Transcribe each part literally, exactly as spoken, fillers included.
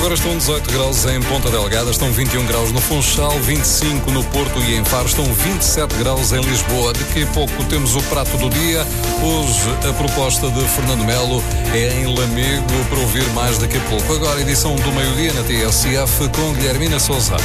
Agora estão dezoito graus em Ponta Delgada, estão vinte e um graus no Funchal, vinte e cinco no Porto e em Faro, estão vinte e sete graus em Lisboa. Daqui a pouco temos o prato do dia. Hoje a proposta de Fernando Melo é em Lamego, para ouvir mais daqui a pouco. Agora a edição do meio-dia na T S F com Guilhermina Sousa.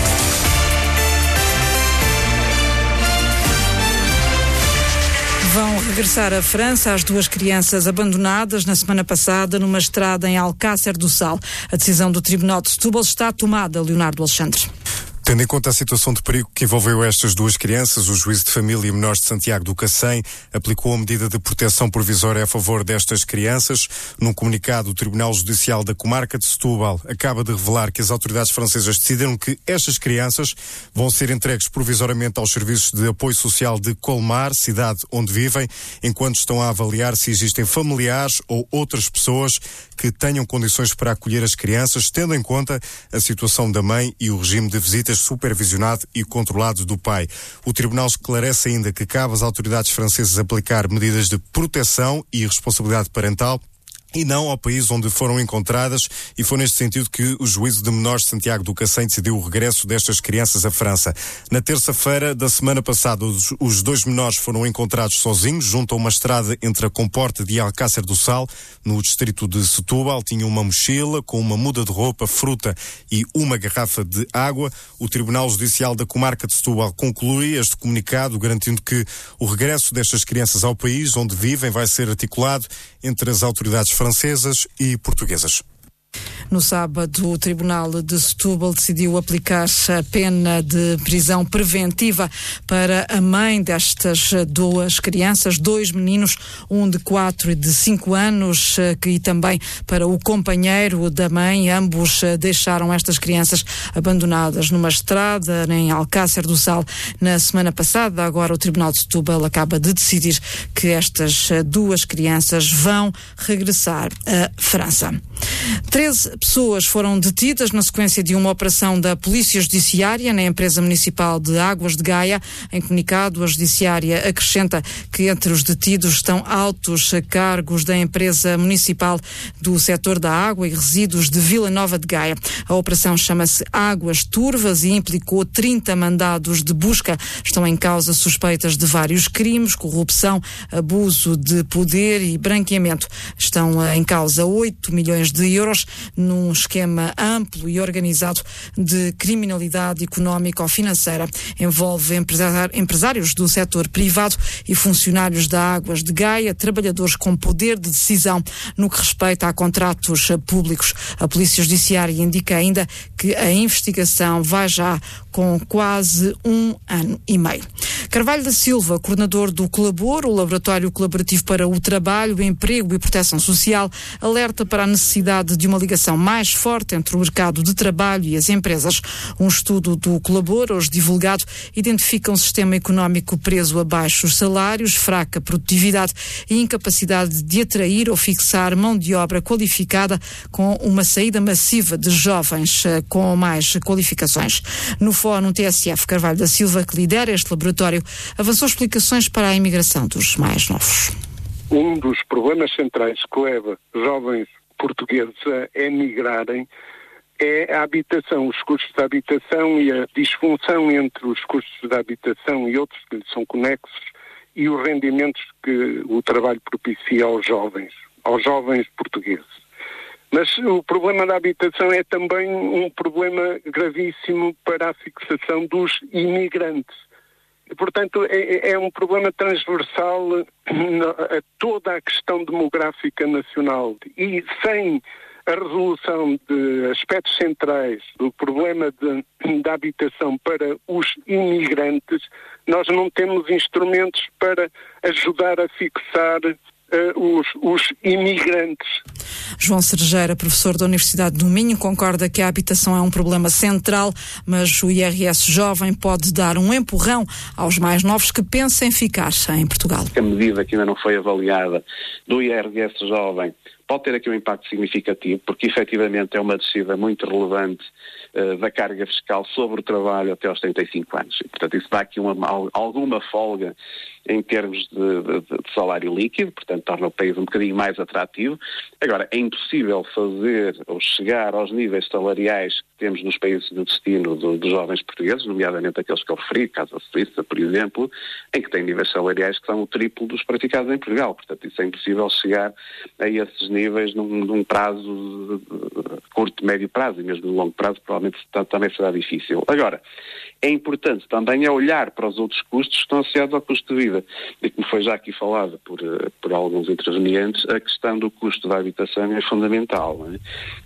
Vão regressar à França as duas crianças abandonadas na semana passada numa estrada em Alcácer do Sal. A decisão do Tribunal de Setúbal está tomada, Leonardo Alexandre. Tendo em conta a situação de perigo que envolveu estas duas crianças, o Juízo de Família e Menores de Santiago do Cacém aplicou a medida de proteção provisória a favor destas crianças. Num comunicado, o Tribunal Judicial da Comarca de Setúbal acaba de revelar que as autoridades francesas decidiram que estas crianças vão ser entregues provisoriamente aos serviços de apoio social de Colmar, cidade onde vivem, enquanto estão a avaliar se existem familiares ou outras pessoas que tenham condições para acolher as crianças, tendo em conta a situação da mãe e o regime de visitas supervisionado e controlado do pai. O Tribunal esclarece ainda que cabe às autoridades francesas aplicar medidas de proteção e responsabilidade parental e não ao país onde foram encontradas, e foi neste sentido que o Juízo de Menores de Santiago do Cacém decidiu o regresso destas crianças à França. Na terça-feira da semana passada, os, os dois menores foram encontrados sozinhos junto a uma estrada entre a comporta de Alcácer do Sal, no distrito de Setúbal. Tinham uma mochila com uma muda de roupa, fruta e uma garrafa de água. O Tribunal Judicial da Comarca de Setúbal conclui este comunicado, garantindo que o regresso destas crianças ao país onde vivem vai ser articulado entre as autoridades francesas e portuguesas. No sábado, o Tribunal de Setúbal decidiu aplicar a pena de prisão preventiva para a mãe destas duas crianças, dois meninos, um de quatro e de cinco anos, e também para o companheiro da mãe. Ambos deixaram estas crianças abandonadas numa estrada em Alcácer do Sal na semana passada. Agora o Tribunal de Setúbal acaba de decidir que estas duas crianças vão regressar à França. Treze pessoas foram detidas na sequência de uma operação da Polícia Judiciária na empresa municipal de Águas de Gaia. Em comunicado, a Judiciária acrescenta que entre os detidos estão altos cargos da empresa municipal do setor da água e resíduos de Vila Nova de Gaia. A operação chama-se Águas Turvas e implicou trinta mandados de busca. Estão em causa suspeitas de vários crimes, corrupção, abuso de poder e branqueamento. Estão em causa oito milhões de euros num esquema amplo e organizado de criminalidade económica ou financeira. Envolve empresários do setor privado e funcionários da Águas de Gaia, trabalhadores com poder de decisão no que respeita a contratos públicos. A Polícia Judiciária indica ainda que a investigação vai já com quase um ano e meio. Carvalho da Silva, coordenador do Colabor, o Laboratório Colaborativo para o Trabalho, Emprego e Proteção Social, alerta para a necessidade de uma ligação mais forte entre o mercado de trabalho e as empresas. Um estudo do Colabor, hoje divulgado, identifica um sistema económico preso a baixos salários, fraca produtividade e incapacidade de atrair ou fixar mão de obra qualificada, com uma saída massiva de jovens uh, com mais qualificações. No Fórum T S F, Carvalho da Silva, que lidera este laboratório, avançou explicações para a imigração dos mais novos. Um dos problemas centrais que leva jovens portugueses a emigrarem é a habitação, os custos de habitação e a disfunção entre os custos de habitação e outros que lhes são conexos e os rendimentos que o trabalho propicia aos jovens, aos jovens portugueses. Mas o problema da habitação é também um problema gravíssimo para a fixação dos imigrantes. E, portanto, é, é um problema transversal a toda a questão demográfica nacional. E sem a resolução de aspectos centrais do problema de, da habitação para os imigrantes, nós não temos instrumentos para ajudar a fixar uh, os, os imigrantes. João Cerejeira, professor da Universidade do Minho, concorda que a habitação é um problema central, mas o I R S jovem pode dar um empurrão aos mais novos que pensem ficar em Portugal. A medida que ainda não foi avaliada do I R S jovem pode ter aqui um impacto significativo, porque efetivamente é uma descida muito relevante uh, da carga fiscal sobre o trabalho até aos trinta e cinco anos. E, portanto, isso dá aqui uma, alguma folga em termos de, de, de salário líquido, portanto torna o país um bocadinho mais atrativo. Agora, é impossível fazer ou chegar aos níveis salariais que temos nos países de destino do, dos jovens portugueses, nomeadamente aqueles que eu referi, caso a Suíça, por exemplo, em que tem níveis salariais que são o triplo dos praticados em Portugal. Portanto, isso é impossível chegar a esses níveis num, num prazo de, de curto, médio prazo, e mesmo no longo prazo provavelmente também será difícil. Agora, é importante também é olhar para os outros custos que estão associados ao custo de vida. E como foi já aqui falado por, por alguns intervenientes, a questão do custo da habitação é fundamental, não é?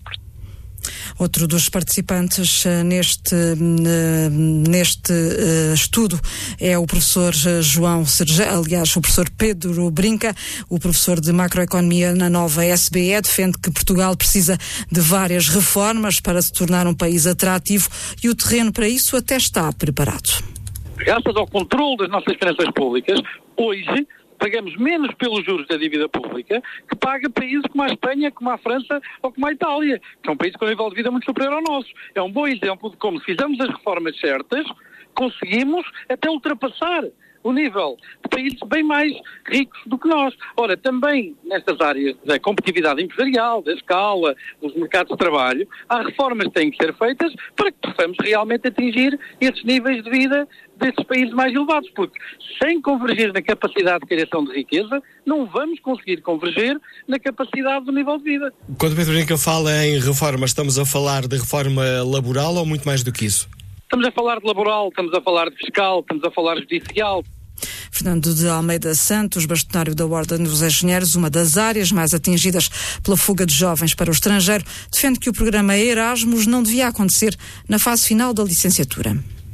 Outro dos participantes uh, neste, uh, neste uh, estudo é o professor João Sergel, aliás, o professor Pedro Brinca, o professor de macroeconomia na nova S B E, defende que Portugal precisa de várias reformas para se tornar um país atrativo e o terreno para isso até está preparado. Graças ao controle das nossas finanças públicas, hoje pagamos menos pelos juros da dívida pública que paga países como a Espanha, como a França ou como a Itália, que é um país com um nível de vida muito superior ao nosso. É um bom exemplo de como, se fizermos as reformas certas, conseguimos até ultrapassar o nível de países bem mais ricos do que nós. Ora, também nestas áreas da competitividade empresarial, da escala, dos mercados de trabalho, há reformas que têm que ser feitas para que possamos realmente atingir esses níveis de vida desses países mais elevados, porque sem convergir na capacidade de criação de riqueza, não vamos conseguir converger na capacidade do nível de vida. Quando o Pedro Brinca fala em reformas, estamos a falar de reforma laboral ou muito mais do que isso? Estamos a falar de laboral, estamos a falar de fiscal, estamos a falar de judicial. Fernando de Almeida Santos, bastonário da Ordem dos Engenheiros, uma das áreas mais atingidas pela fuga de jovens para o estrangeiro, defende que o programa Erasmus não devia acontecer na fase final da licenciatura.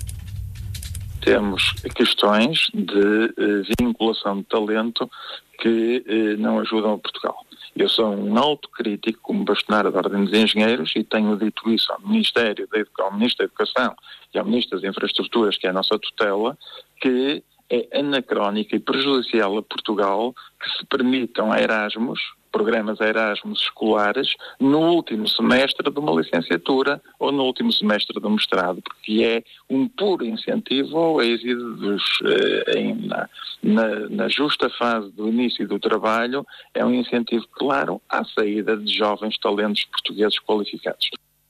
Temos questões de eh, vinculação de talento que eh, não ajudam a Portugal. Eu sou um autocrítico como bastonário da Ordem dos Engenheiros e tenho dito isso ao Ministério da Educação, ao Ministro da Educação e ao Ministro das Infraestruturas, que é a nossa tutela, que é anacrónica e prejudicial a Portugal que se permitam Erasmus, programas Erasmus escolares, no último semestre de uma licenciatura ou no último semestre do mestrado, porque é um puro incentivo ao êxito dos, eh, em, na, na, na justa fase do início do trabalho, é um incentivo claro à saída de jovens talentos portugueses qualificados.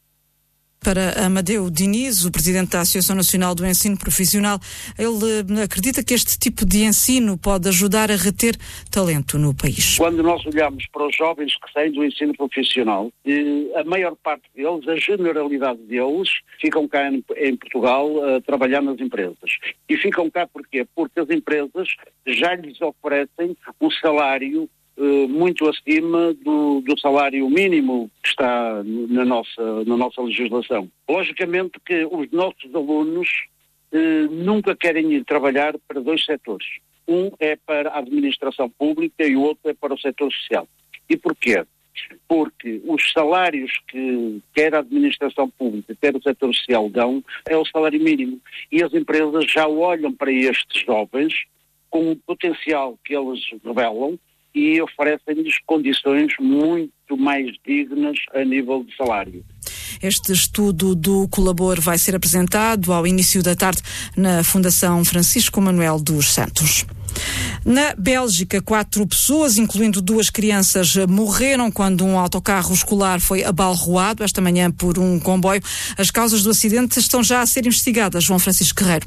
Para Amadeu Diniz, o presidente da Associação Nacional do Ensino Profissional, ele acredita que este tipo de ensino pode ajudar a reter talento no país. Quando nós olhamos para os jovens que saem do ensino profissional, a maior parte deles, a generalidade deles, ficam cá em Portugal a trabalhar nas empresas. E ficam cá porquê? Porque as empresas já lhes oferecem um salário Uh, muito acima do, do salário mínimo que está na nossa, na nossa legislação. Logicamente que os nossos alunos uh, nunca querem ir trabalhar para dois setores. Um é para a administração pública e o outro é para o setor social. E porquê? Porque os salários que quer a administração pública, quer o setor social dão, é o salário mínimo. E as empresas já olham para estes jovens com o potencial que eles revelam e oferecem-lhes condições muito mais dignas a nível de salário. Este estudo do Colabor vai ser apresentado ao início da tarde na Fundação Francisco Manuel dos Santos. Na Bélgica, quatro pessoas, incluindo duas crianças, morreram quando um autocarro escolar foi abalroado esta manhã por um comboio. As causas do acidente estão já a ser investigadas. João Francisco Guerreiro.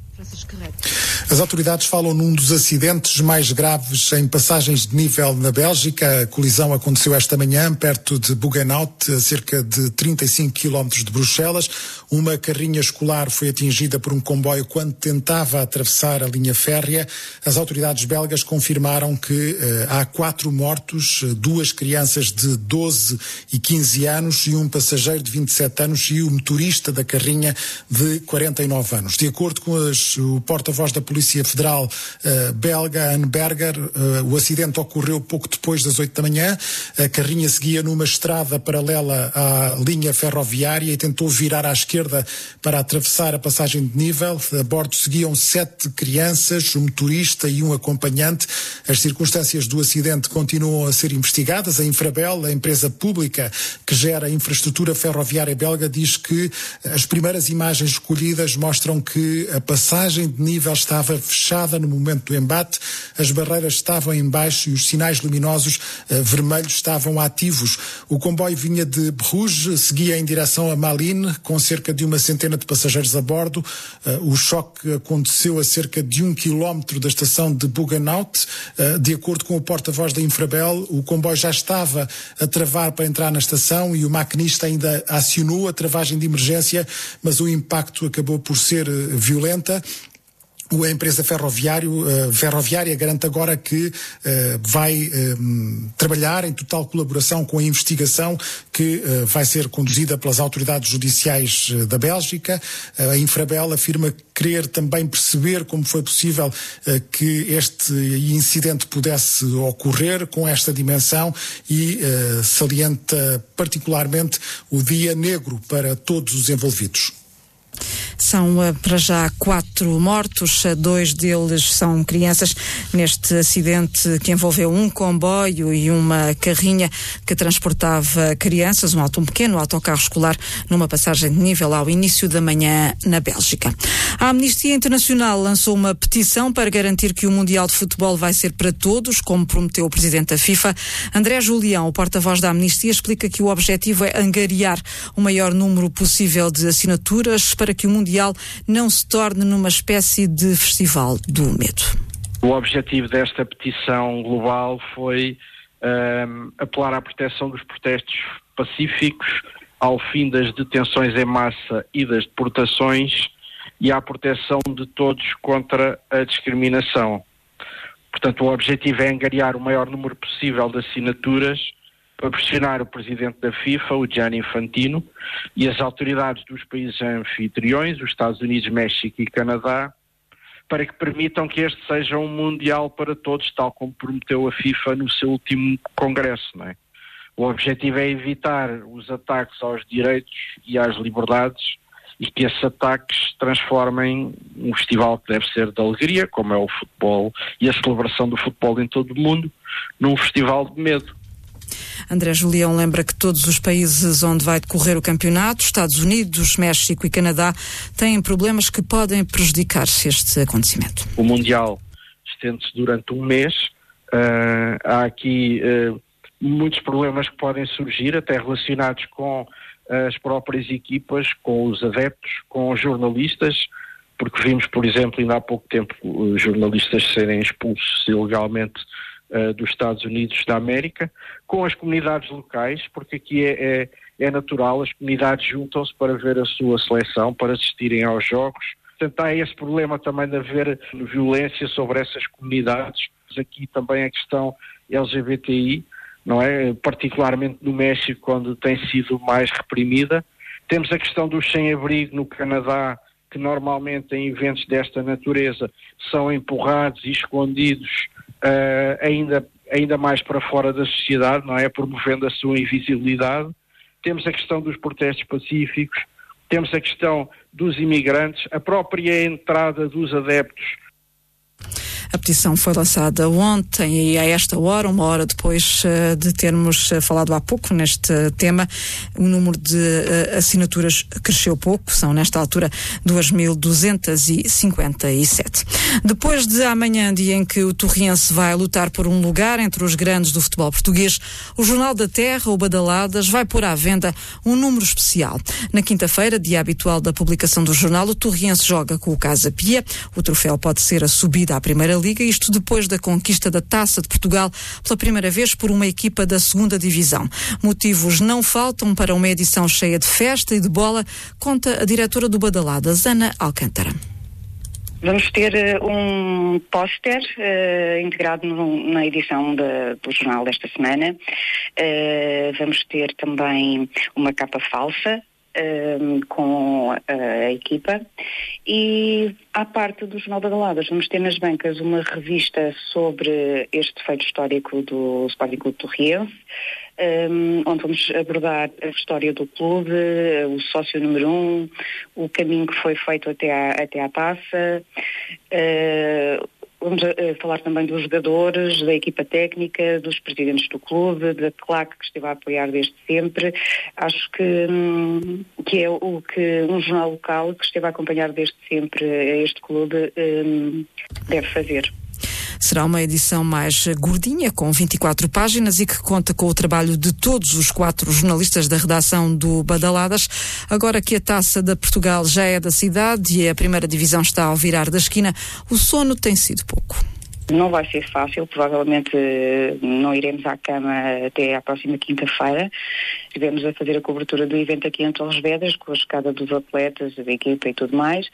As autoridades falam num dos acidentes mais graves em passagens de nível na Bélgica. A colisão aconteceu esta manhã perto de Buggenhout, a cerca de trinta e cinco quilómetros de Bruxelas. Uma carrinha escolar foi atingida por um comboio quando tentava atravessar a linha férrea. As autoridades belgas confirmaram que uh, há quatro mortos, duas crianças de doze e quinze anos e um passageiro de vinte e sete anos e o motorista da carrinha de quarenta e nove anos. De acordo com as crianças. O porta-voz da Polícia Federal uh, belga, Anne Berger, uh, o acidente ocorreu pouco depois das oito da manhã. A carrinha seguia numa estrada paralela à linha ferroviária e tentou virar à esquerda para atravessar a passagem de nível. A bordo seguiam sete crianças, um motorista e um acompanhante. As circunstâncias do acidente continuam a ser investigadas. A Infrabel, a empresa pública que gera a infraestrutura ferroviária belga, diz que as primeiras imagens recolhidas mostram que a passagem de nível estava fechada no momento do embate, as barreiras estavam em baixo e os sinais luminosos uh, vermelhos estavam ativos. O comboio vinha de Bruges, seguia em direção a Malines, com cerca de uma centena de passageiros a bordo. Uh, o choque aconteceu a cerca de um quilómetro da estação de Buggenhout. Uh, de acordo com o porta-voz da Infrabel, o comboio já estava a travar para entrar na estação e o maquinista ainda acionou a travagem de emergência, mas o impacto acabou por ser uh, violenta. A empresa ferroviário, uh, ferroviária garante agora que uh, vai uh, trabalhar em total colaboração com a investigação que uh, vai ser conduzida pelas autoridades judiciais uh, da Bélgica. Uh, a Infrabel afirma querer também perceber como foi possível uh, que este incidente pudesse ocorrer com esta dimensão e uh, salienta particularmente o dia negro para todos os envolvidos. São uh, para já quatro mortos, dois deles são crianças neste acidente que envolveu um comboio e uma carrinha que transportava crianças, um auto um pequeno autocarro escolar numa passagem de nível ao início da manhã na Bélgica. A Amnistia Internacional lançou uma petição para garantir que o Mundial de Futebol vai ser para todos, como prometeu o Presidente da FIFA. André Julião, o porta-voz da Amnistia, explica que o objetivo é angariar o maior número possível de assinaturas para que o Mundial não se torne numa espécie de festival do medo. O objetivo desta petição global foi um, apelar à proteção dos protestos pacíficos, ao fim das detenções em massa e das deportações e à proteção de todos contra a discriminação. Portanto, o objetivo é angariar o maior número possível de assinaturas para pressionar o presidente da FIFA, o Gianni Infantino, e as autoridades dos países anfitriões, os Estados Unidos, México e Canadá, para que permitam que este seja um mundial para todos, tal como prometeu a FIFA no seu último congresso, não é? O objetivo é evitar os ataques aos direitos e às liberdades e que esses ataques transformem um festival que deve ser de alegria, como é o futebol e a celebração do futebol em todo o mundo, num festival de medo. André Julião lembra que todos os países onde vai decorrer o campeonato, Estados Unidos, México e Canadá, têm problemas que podem prejudicar este acontecimento. O Mundial estende-se durante um mês. Uh, há aqui uh, muitos problemas que podem surgir, até relacionados com as próprias equipas, com os adeptos, com os jornalistas, porque vimos, por exemplo, ainda há pouco tempo, os jornalistas serem expulsos ilegalmente dos Estados Unidos da América, com as comunidades locais, porque aqui é, é, é natural, as comunidades juntam-se para ver a sua seleção, para assistirem aos jogos. Portanto, há esse problema também de haver violência sobre essas comunidades. Aqui também a questão L G B T I, não é? Particularmente no México, onde tem sido mais reprimida. Temos a questão dos sem-abrigo no Canadá, que normalmente em eventos desta natureza são empurrados e escondidos Uh, ainda, ainda mais para fora da sociedade, não é? Promovendo a sua invisibilidade. Temos a questão dos protestos pacíficos, temos a questão dos imigrantes, a própria entrada dos adeptos. A petição foi lançada ontem e a esta hora, uma hora depois uh, de termos uh, falado há pouco neste tema, o número de uh, assinaturas cresceu pouco, são nesta altura duas mil duzentos e cinquenta e sete. Depois de amanhã, dia em que o Torriense vai lutar por um lugar entre os grandes do futebol português, o Jornal da Terra, o Badaladas, vai pôr à venda um número especial. Na quinta-feira, dia habitual da publicação do jornal, o Torriense joga com o Casa Pia. O troféu pode ser a subida à Primeira Liga, isto depois da conquista da Taça de Portugal pela primeira vez por uma equipa da segunda Divisão. Motivos não faltam para uma edição cheia de festa e de bola, conta a diretora do Badaladas, Ana Alcântara. Vamos ter uh, um póster uh, integrado no, na edição de, do jornal desta semana. Uh, vamos ter também uma capa falsa um, com a, a equipa. E à parte do Jornal Badaladas, vamos ter nas bancas uma revista sobre este feito histórico do Sporting Clube Torriense, um, onde vamos abordar a história do clube, o sócio número um, o caminho que foi feito até à, até à taça. Uh, Vamos uh, falar também dos jogadores, da equipa técnica, dos presidentes do clube, da claque que esteve a apoiar desde sempre. Acho que, hum, que é o que um jornal local que esteve a acompanhar desde sempre este clube hum, deve fazer. Será uma edição mais gordinha, com vinte e quatro páginas e que conta com o trabalho de todos os quatro jornalistas da redação do Badaladas. Agora que a Taça de Portugal já é da cidade e a primeira divisão está ao virar da esquina, o sono tem sido pouco. Não vai ser fácil, provavelmente não iremos à cama até à próxima quinta-feira. Estivemos a fazer a cobertura do evento aqui em Torres Vedras, com a chegada dos atletas, da equipa e tudo mais.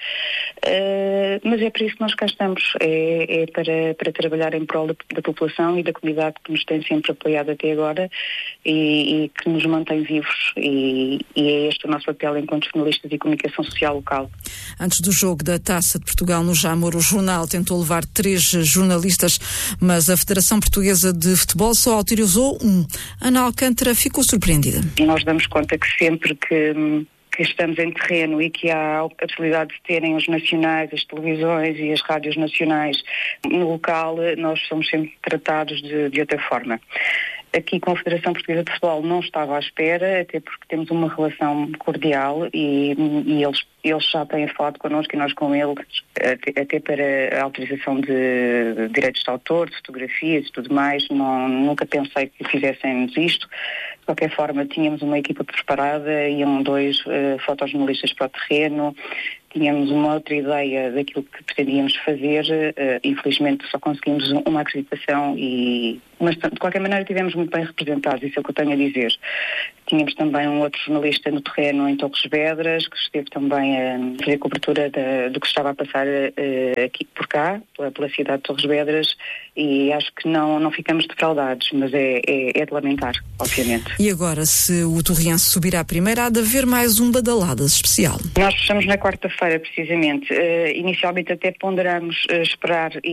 Uh, mas é para isso que nós cá estamos, é, é para, para trabalhar em prol da, da população e da comunidade que nos tem sempre apoiado até agora e, e que nos mantém vivos. E, e é este o nosso papel enquanto jornalistas e comunicação social local. Antes do jogo da Taça de Portugal no Jamor, o jornal tentou levar três jornalistas, mas a Federação Portuguesa de Futebol só autorizou um. Ana Alcântara ficou surpreendida. Nós damos conta que sempre que, que estamos em terreno e que há a possibilidade de terem os nacionais, as televisões e as rádios nacionais no local, nós somos sempre tratados de, de outra forma. Aqui com a Federação Portuguesa de Futebol não estava à espera, até porque temos uma relação cordial e, e eles, eles já têm falado connosco e nós com eles, até, até para a autorização de, de direitos de autor, de fotografias e tudo mais. Não, nunca pensei que fizéssemos isto. De qualquer forma, tínhamos uma equipa preparada, iam dois uh, fotojornalistas para o terreno, tínhamos uma outra ideia daquilo que pretendíamos fazer, uh, infelizmente só conseguimos uma acreditação, e, mas de qualquer maneira estivemos muito bem representados, isso é o que eu tenho a dizer. Tínhamos também um outro jornalista no terreno em Torres Vedras, que esteve também a fazer cobertura da, do que estava a passar uh, aqui por cá, pela, pela cidade de Torres Vedras, e acho que não, não ficamos defraudados, mas é, é, é de lamentar, obviamente. E agora, se o Torriense subir à primeira, há de haver mais um Badaladas especial. Nós fechamos na quarta-feira, precisamente. Uh, inicialmente até ponderamos uh, esperar